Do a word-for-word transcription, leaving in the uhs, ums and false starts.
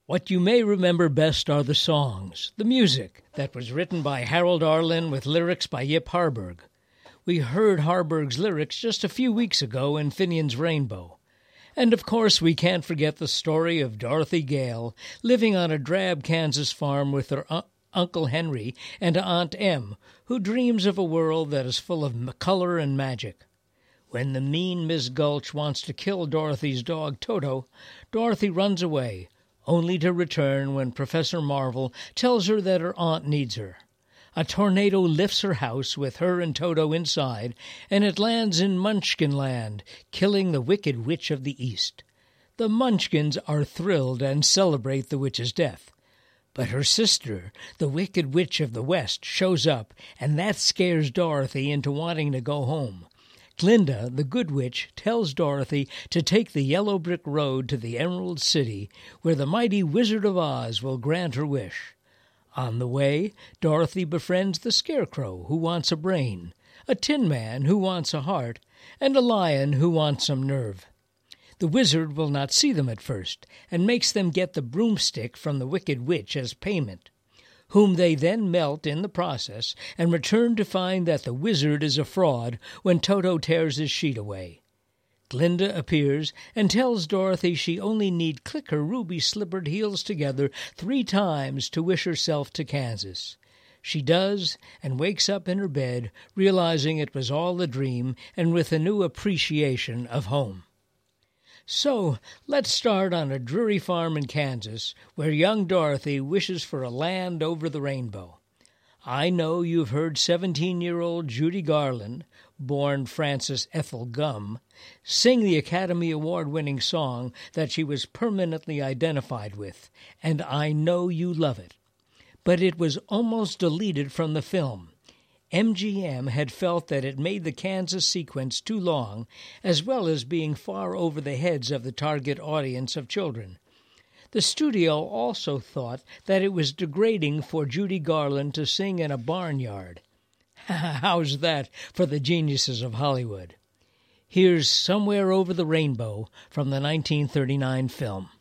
What you may remember best are the songs, the music that was written by Harold Arlen with lyrics by Yip Harburg. We heard Harburg's lyrics just a few weeks ago in Finian's Rainbow. And of course we can't forget the story of Dorothy Gale living on a drab Kansas farm with her un- Uncle Henry and Aunt Em, who dreams of a world that is full of color and magic. When the mean Miss Gulch wants to kill Dorothy's dog Toto, Dorothy runs away, only to return when Professor Marvel tells her that her aunt needs her. A tornado lifts her house with her and Toto inside, and it lands in Munchkin Land, killing the Wicked Witch of the East. The Munchkins are thrilled and celebrate the witch's death. But her sister, the Wicked Witch of the West, shows up, and that scares Dorothy into wanting to go home. Glinda, the Good Witch, tells Dorothy to take the yellow brick road to the Emerald City, where the mighty Wizard of Oz will grant her wish. On the way, Dorothy befriends the Scarecrow, who wants a brain, a Tin Man, who wants a heart, and a lion, who wants some nerve. The wizard will not see them at first, and makes them get the broomstick from the Wicked Witch as payment, whom they then melt in the process, and return to find that the wizard is a fraud when Toto tears his sheet away. Glinda appears and tells Dorothy she only need click her ruby-slippered heels together three times to wish herself to Kansas. She does, and wakes up in her bed, realizing it was all a dream, and with a new appreciation of home. So, let's start on a dreary farm in Kansas, where young Dorothy wishes for a land over the rainbow. I know you've heard seventeen-year-old Judy Garland, born Frances Ethel Gum, sing the Academy Award-winning song that she was permanently identified with, and I know you love it. But it was almost deleted from the film. M G M had felt that it made the Kansas sequence too long, as well as being far over the heads of the target audience of children. The studio also thought that it was degrading for Judy Garland to sing in a barnyard. How's that for the geniuses of Hollywood? Here's Somewhere Over the Rainbow from the nineteen thirty-nine film.